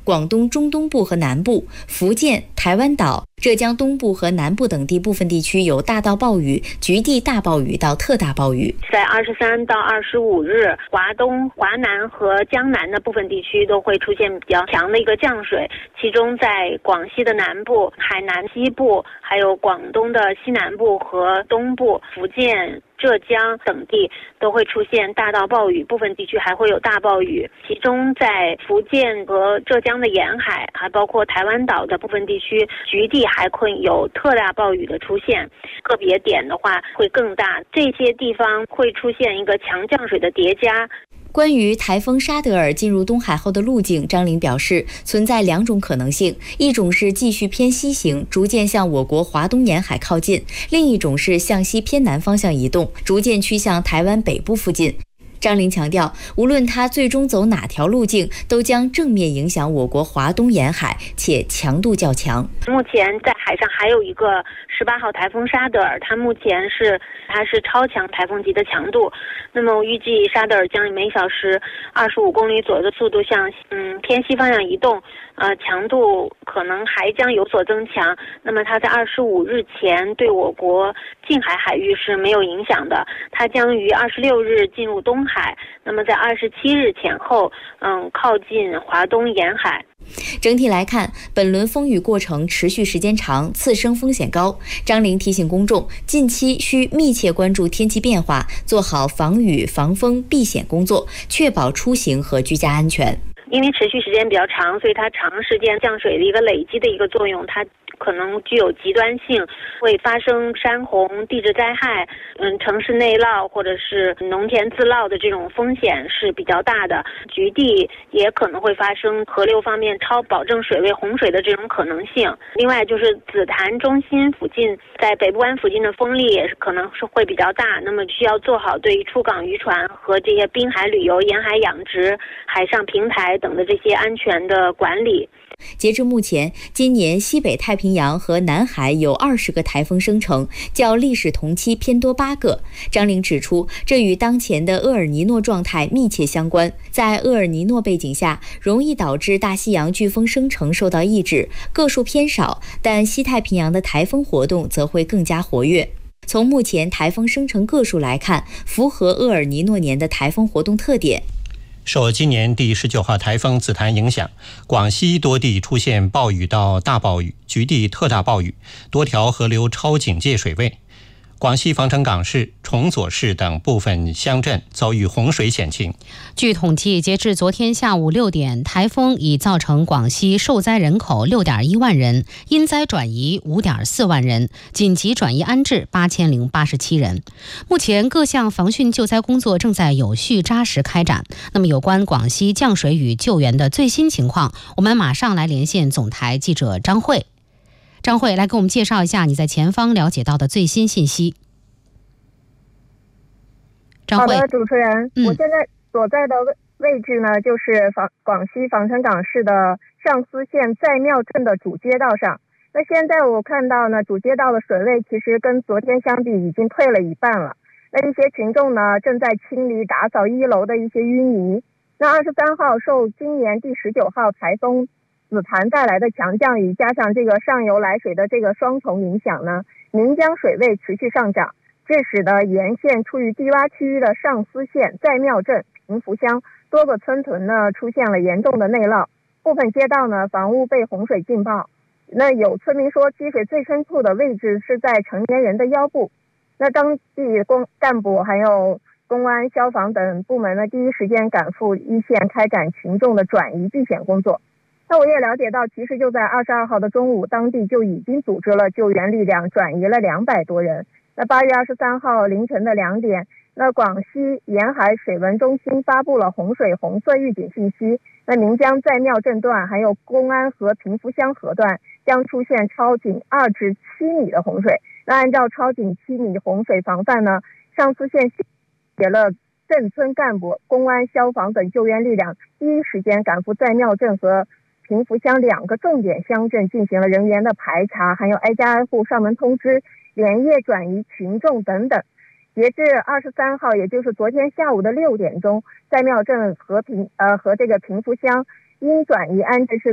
广东中东部和南部、福建、台湾岛、浙江东部和南部等地部分地区有大到暴雨、局地大暴雨到特大暴雨。 在23到25日，华东、华南和江南的部分地区都会出现比较强的一个降水，其中在广西的南部、海南西部，还有广东的西南部和东部、福建、浙江等地都会出现大到暴雨，部分地区还会有大暴雨。其中在福建和浙江的沿海，还包括台湾岛的部分地区，局地还会有特大暴雨的出现，个别点的话会更大。这些地方会出现一个强降水的叠加。 关于台风沙德尔进入东海后的路径，张玲表示，存在2种可能性，一种是继续偏西行，逐渐向我国华东沿海靠近；另一种是向西偏南方向移动，逐渐趋向台湾北部附近。张玲强调，无论它最终走哪条路径，都将正面影响我国华东沿海，且强度较强。 目前在海上还有一个18号台风沙德尔，它是超强台风级的强度。那么预计沙德尔将以每小时25公里左右的速度向偏西方向移动，强度可能还将有所增强。那么它在25日前对我国近海海域是没有影响的，它将于26日进入东海，那么在27日前后靠近华东沿海。 整体来看，本轮风雨过程持续时间长，次生风险高。张玲提醒公众，近期需密切关注天气变化，做好防雨、防风、避险工作，确保出行和居家安全。 因为持续时间比较长，所以它长时间降水的一个累积的一个作用，它可能具有极端性，会发生山洪、地质灾害，城市内涝或者是农田自涝的这种风险是比较大的。局地也可能会发生河流方面超保证水位洪水的这种可能性。另外就是紫潭中心附近，在北部湾附近的风力也是可能是会比较大，那么需要做好对于出港渔船和这些滨海旅游、沿海养殖、海上平台等的这些安全的管理。 截至目前，今年西北太平洋和南海有20个台风生成，较历史同期偏多8个。张玲指出，这与当前的厄尔尼诺状态密切相关。在厄尔尼诺背景下，容易导致大西洋飓风生成受到抑制，个数偏少，但西太平洋的台风活动则会更加活跃。从目前台风生成个数来看，符合厄尔尼诺年的台风活动特点。 受今年第19号台风紫檀影响，广西多地出现暴雨到大暴雨、局地特大暴雨，多条河流超警戒水位。广西防城港市、崇左市等部分乡镇遭遇洪水险情。 据统计，截至昨天下午6点，台风已造成广西受灾人口6.1万人，因灾转移5.4万人，紧急转移安置8087人。目前各项防汛救灾工作正在有序扎实开展。那么有关广西降水与救援的最新情况，我们马上来连线总台记者张慧。张慧，来给我们介绍一下你在前方了解到的最新信息。 好的，主持人，我现在所在的位置呢，就是广西防城港市的上思县在庙镇的主街道上。那现在我看到呢，主街道的水位其实跟昨天相比已经退了一半了。那一些群众呢，正在清理打扫1楼的一些淤泥。那23号受今年第19号台风紫檀带来的强降雨，加上这个上游来水的这个双重影响呢，岷江水位持续上涨，这使得沿线处于低洼区域的上思县在庙镇、平福乡多个村屯呢出现了严重的内涝，部分街道呢房屋被洪水浸泡。那有村民说，积水最深处的位置是在成年人的腰部。那当地干部还有公安、消防等部门呢，第一时间赶赴一线开展群众的转移避险工作。那我也了解到，其实就在22号的中午，当地就已经组织了救援力量，转移了200多人。那8月23号凌晨的2点，那广西沿海水文中心发布了洪水红色预警信息。那岷江在庙镇段还有公安和平福乡河段将出现超警2至7米的洪水。那按照超警7米洪水防范呢，上思县结了镇村干部、公安、消防等救援力量，第一时间赶赴在庙镇和平福乡2个重点乡镇进行了人员的排查，还有挨家挨户上门通知，连夜转移群众等等。截至23号，也就是昨天下午的6点钟，在庙镇和这个平福乡因转移安置是